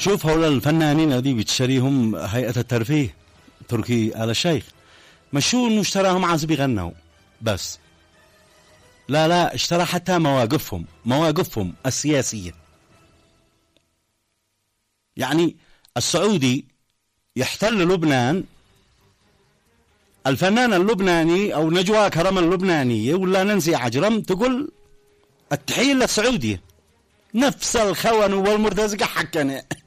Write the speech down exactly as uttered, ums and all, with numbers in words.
تشوف هؤلاء الفنانين هذي بتشتريهم هيئة الترفيه تركي آل الشيخ، مشو انه اشتراهم عازب يغنوا بس، لا لا اشترى حتى مواقفهم مواقفهم السياسية. يعني السعودي يحتل لبنان، الفنان اللبناني أو نجوى كرم اللبنانية ولا ننسي عجرم تقول التحية للسعودية، نفس الخون والمرتزقة حكنا